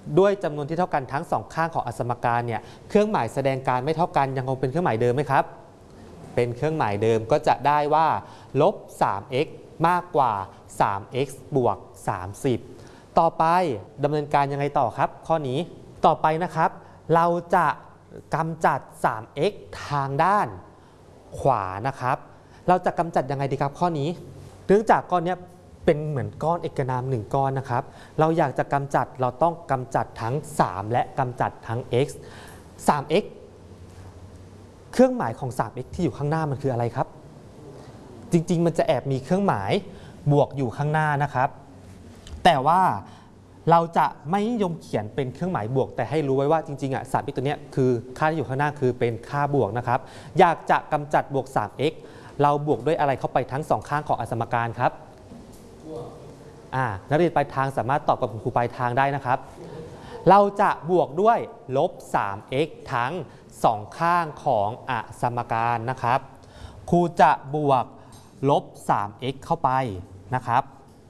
ด้วยจำนวนที่เท่ากันทั้งสองข้างของอสมการเนี่ยเครื่องหมายแสดงการไม่เท่ากันยังคงเป็นเครื่องหมายเดิมไหมครับเป็นเครื่องหมายเดิมก็จะได้ว่าลบ 3x มากกว่า 3x บวก 30ต่อไปดำเนินการยังไงต่อครับข้อนี้ต่อไปนะครับเราจะกำจัด 3x ทางด้านขวานะครับเราจะกำจัดยังไงดีครับข้อนี้เนื่องจากก้อนนี้เป็นเหมือนก้อนเอกนาม1ก้อนนะครับเราอยากจะกำจัดเราต้องกำจัดทั้ง3และกำจัดทั้ง x 3x เครื่องหมายของ 3x ที่อยู่ข้างหน้ามันคืออะไรครับจริงๆมันจะแอบมีเครื่องหมายบวกอยู่ข้างหน้านะครับแต่ว่าเราจะไม่นิยมเขียนเป็นเครื่องหมายบวกแต่ให้รู้ไว้ว่าจริงๆ3x ตัวนี้คือค่าที่อยู่ข้างหน้าคือเป็นค่าบวกนะครับอยากจะกำจัดบวก 3x เราบวกด้วยอะไรเข้าไปทั้ง2ข้างของอสมการครับนักเรียนปลายทางสามารถตอบกับคุณครูปลายทางได้นะครับเราจะบวกด้วยลบ 3x ทั้ง2ข้างของอสมการนะครับครูจะบวกลบ 3x เข้าไปนะครับ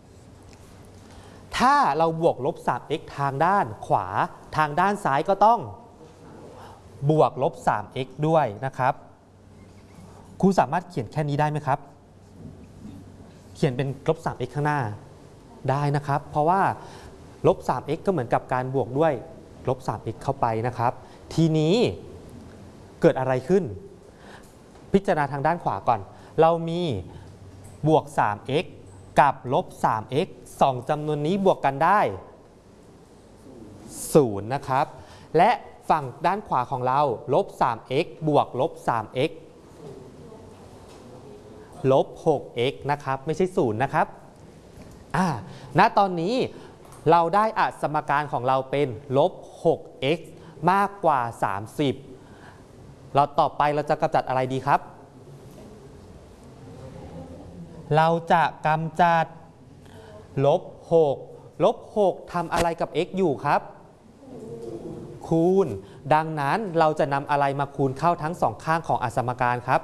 ถ้าเราบวกลบ 3x ทางด้านขวาทางด้านซ้ายก็ต้องบวกลบ 3x ด้วยนะครับครูสามารถเขียนแค่นี้ได้ไหมครับเขียนเป็นลบ 3x ข้างหน้าได้นะครับเพราะว่าลบ 3x ก็เหมือนกับการบวกด้วยลบ 3x เข้าไปนะครับทีนี้เกิดอะไรขึ้นพิจารณาทางด้านขวาก่อนเรามีบวก 3x กับลบ 3x 2จำนวนนี้บวกกันได้0นะครับและฝั่งด้านขวาของเราลบ 3x บวกลบ 3x ลบ 6x นะครับไม่ใช่0นะครับณตอนนี้เราได้อสมการของเราเป็นลบ 6x มากกว่า30เราต่อไปเราจะกำจัดอะไรดีครับเราจะกำจัดลบ 6ลบ 6ทำอะไรกับ x อยู่ครับคูณดังนั้นเราจะนำอะไรมาคูณเข้าทั้งสองข้างของอสมการครับ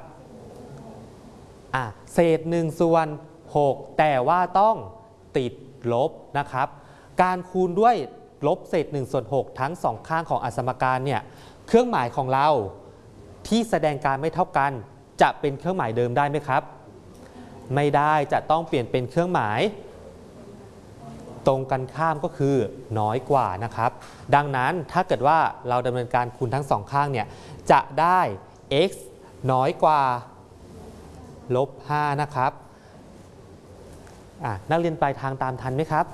เศษ1ส่วน6แต่ว่าต้องติดลบนะครับการคูณด้วยลบเศษ1ส่วน6ทั้งสองข้างของอสมการเนี่ยเครื่องหมายของเราที่แสดงการไม่เท่ากันจะเป็นเครื่องหมายเดิมได้ไหมครับไม่ได้จะต้องเปลี่ยนเป็นเครื่องหมายตรงกันข้ามก็คือน้อยกว่านะครับดังนั้นถ้าเกิดว่าเราดำเนินการคูณทั้งสองข้างเนี่ยจะได้ x น้อยกว่าลบ 5นะครับนักเรียนปลายทางตามทันไหมครับ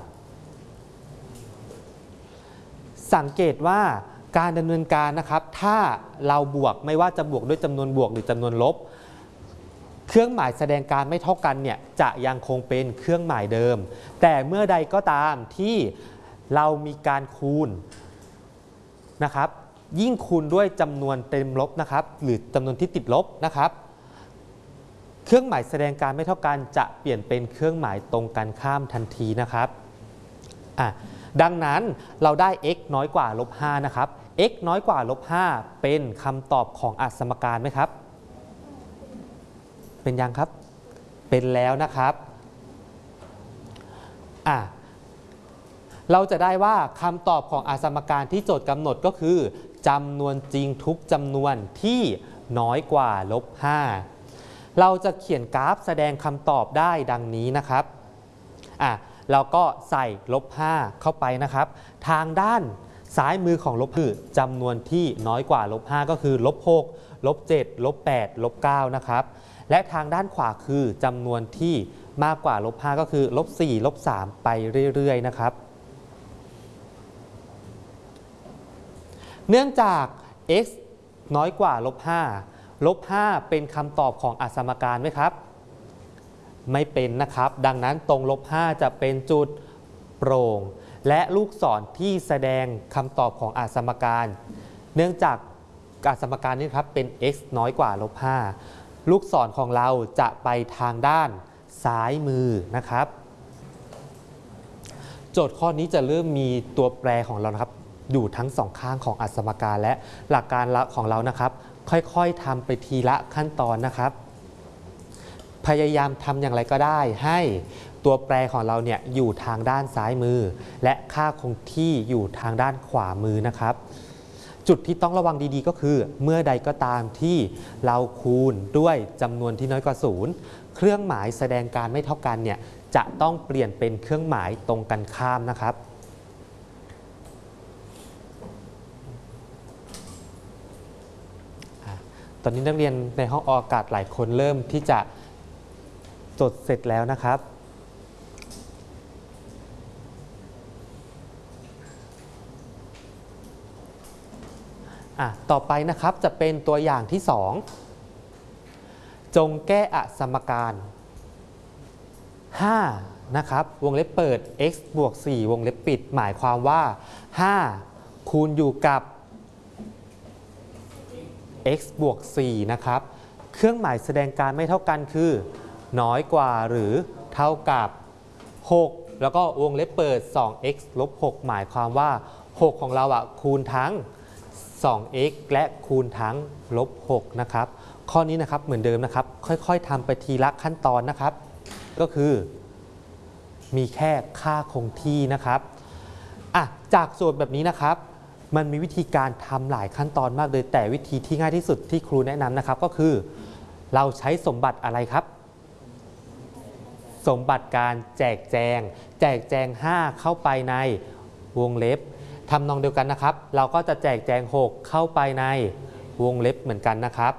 สังเกตว่าการดำเนินการนะครับถ้าเราบวกไม่ว่าจะบวกด้วยจำนวนบวกหรือจำนวนลบเครื่องหมายแสดงการไม่เท่ากันเนี่ยจะยังคงเป็นเครื่องหมายเดิมแต่เมื่อใดก็ตามที่เรามีการคูณนะครับยิ่งคูณด้วยจำนวนเต็มลบนะครับหรือจำนวนที่ติดลบนะครับเครื่องหมายแสดงการไม่เท่ากันจะเปลี่ยนเป็นเครื่องหมายตรงกันข้ามทันทีนะครับดังนั้นเราได้ x น้อยกว่าลบ 5นะครับ x น้อยกว่าลบ 5เป็นคำตอบของอสมการไหมครับเป็นยังครับเป็นแล้วนะครับเราจะได้ว่าคำตอบของอสมการที่โจทย์กำหนดก็คือจำนวนจริงทุกจำนวนที่น้อยกว่าลบ 5เราจะเขียนกราฟแสดงคำตอบได้ดังนี้นะครับเราก็ใส่ลบ 5เข้าไปนะครับทางด้านซ้ายมือของลบคือจำนวนที่น้อยกว่าลบ 5ก็คือลบ 6ลบ 7ลบ 8ลบ 9นะครับและทางด้านขวาคือจำนวนที่มากกว่าลบ 5ก็คือลบ 4ลบ 3ไปเรื่อยๆนะครับเนื่องจาก x น้อยกว่าลบ 5ลบ 5เป็นคำตอบของอสมการไหมครับไม่เป็นนะครับดังนั้นตรงลบ 5จะเป็นจุดโปร่งและลูกศรที่แสดงคำตอบของอสมการเนื่องจากอสมการนี้ครับเป็น x น้อยกว่าลบ 5ลูกศรของเราจะไปทางด้านซ้ายมือนะครับโจทย์ข้อนี้จะเริ่มมีตัวแปรของเรานะครับอยู่ทั้งสองข้างของอสมการและหลักการของเรานะครับค่อยๆทำไปทีละขั้นตอนนะครับพยายามทำอย่างไรก็ได้ให้ตัวแปรของเราเนี่ยอยู่ทางด้านซ้ายมือและค่าคงที่อยู่ทางด้านขวามือนะครับจุดที่ต้องระวังดีๆก็คือเมื่อใดก็ตามที่เราคูณด้วยจำนวนที่น้อยกว่า0เครื่องหมายแสดงการไม่เท่ากันเนี่ยจะต้องเปลี่ยนเป็นเครื่องหมายตรงกันข้ามนะครับตอนนี้นักเรียนในห้องอากาศหลายคนเริ่มที่จะจดเสร็จแล้วนะครับต่อไปนะครับจะเป็นตัวอย่างที่2จงแก้อสมการ5นะครับวงเล็บเปิด x บวก4วงเล็บปิดหมายความว่า5คูณอยู่กับ x บวก4นะครับเครื่องหมายแสดงการไม่เท่ากันคือน้อยกว่าหรือเท่ากับ6แล้วก็วงเล็บเปิด 2x ลบ6หมายความว่า6ของเราคูณทั้ง 2x และคูณทั้งลบ6นะครับข้อนี้นะครับเหมือนเดิมนะครับค่อยๆทำไปทีละขั้นตอนนะครับก็คือมีแค่ค่าคงที่นะครับจากโจทย์แบบนี้นะครับมันมีวิธีการทำหลายขั้นตอนมากเลยแต่วิธีที่ง่ายที่สุดที่ครูแนะนำนะครับก็คือเราใช้สมบัติอะไรครับสมบัติการแจกแจง5เข้าไปในวงเล็บทำนองเดียวกันนะครับเราก็จะแจกแจง6เข้าไปในวงเล็บเหมือนกันนะครับ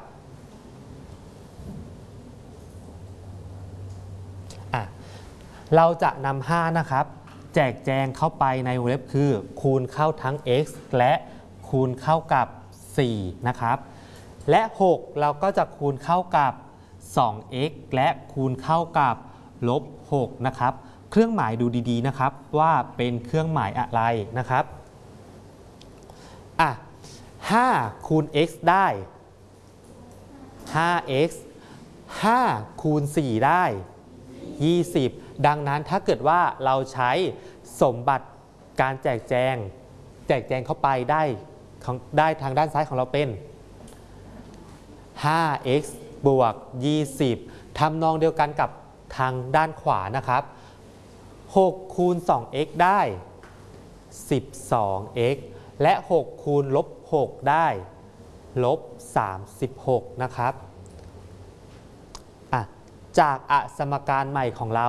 เราจะนำ5นะครับแจกแจงเข้าไปในวงเล็บคือคูณเข้าทั้ง x และคูณเข้ากับ4นะครับและ6เราก็จะคูณเข้ากับ 2x และคูณเข้ากับลบ6นะครับเครื่องหมายดูดีๆนะครับว่าเป็นเครื่องหมายอะไรนะครับ5คูณ x ได้ 5x 5คูณ4ได้20ดังนั้นถ้าเกิดว่าเราใช้สมบัติการแจกแจงเข้าไปได้ทางด้านซ้ายของเราเป็น 5x บวก20ทำนองเดียวกันกับทางด้านขวานะครับ6คูณ 2x ได้ 12x และ6คูณลบ6ได้ลบ36นะครับจากสมการใหม่ของเรา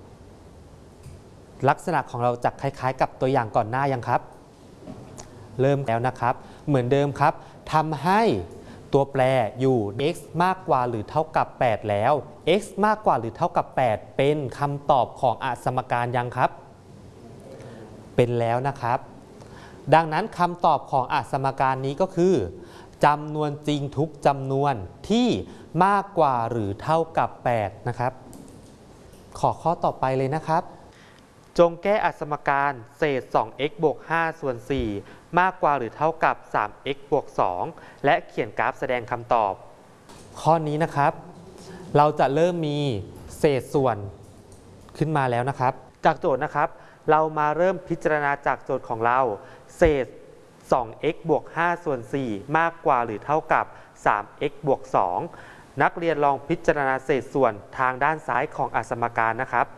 ลักษณะของเราจะคล้ายๆกับตัวอย่างก่อนหน้ายังครับเริ่มแล้วนะครับเหมือนเดิมครับทำให้ตัวแปรอยู่ x มากกว่าหรือเท่ากับ8แล้ว x มากกว่าหรือเท่ากับ8เป็นคำตอบของสมการยังครับเป็นแล้วนะครับดังนั้นคำตอบของสมการนี้ก็คือจำนวนจริงทุกจำนวนที่มากกว่าหรือเท่ากับ8นะครับขอข้อต่อไปเลยนะครับจงแก้สมการเศษ 2x บวก5ส่วน4มากกว่าหรือเท่ากับ 3x บวก2และเขียนกราฟแสดงคำตอบข้อนี้นะครับเราจะเริ่มมีเศษส่วนขึ้นมาแล้วนะครับจากโจทย์นะครับเรามาเริ่มพิจารณาจากโจทย์ของเราเศษ 2x บวก5ส่วน4มากกว่าหรือเท่ากับ 3x บวก2นักเรียนลองพิจารณาเศษส่วนทางด้านซ้ายของสมการนะครับ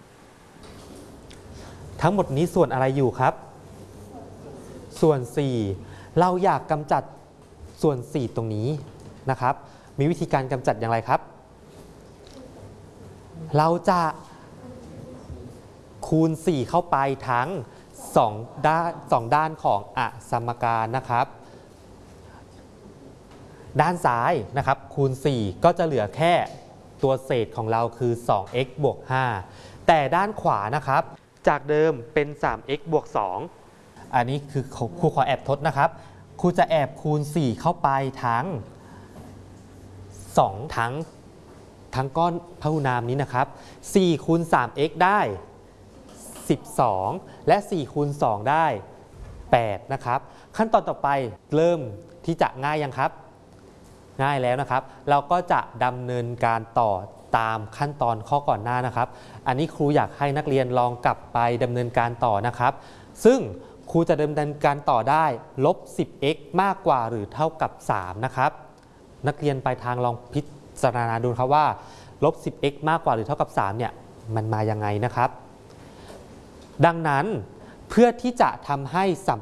ทั้งหมดนี้ส่วนอะไรอยู่ครับส่วน4เราอยากกำจัดส่วน4ตรงนี้นะครับมีวิธีการกำจัดอย่างไรครับเราจะคูณ4เข้าไปทั้ง2ด้านของสมการนะครับด้านซ้ายนะครับคูณ4ก็จะเหลือแค่ตัวเศษของเราคือ 2x บวก5แต่ด้านขวานะครับจากเดิมเป็น 3x บวก2อันนี้คือครูขอแอบทดนะครับครูจะแอบคูณ4เข้าไปทั้ง2ทั้งก้อนพหุนามนี้นะครับ4คูณ 3x ได้12และ4คูณ2ได้8นะครับขั้นตอนต่อไปเริ่มที่จะง่ายยังครับง่ายแล้วนะครับเราก็จะดำเนินการต่อตามขั้นตอนข้อก่อนหน้านะครับอันนี้ครูอยากให้นักเรียนลองกลับไปดำเนินการต่อนะครับซึ่งครูจะดำเนินการต่อได้ลบ 10x มากกว่าหรือเท่ากับ3นะครับนักเรียนปลายทางลองพิจารณาดูครับว่าลบ 10x มากกว่าหรือเท่ากับ3เนี่ยมันมายังไงนะครับ ดังนั้นเพื่อที่จะทำให้สัม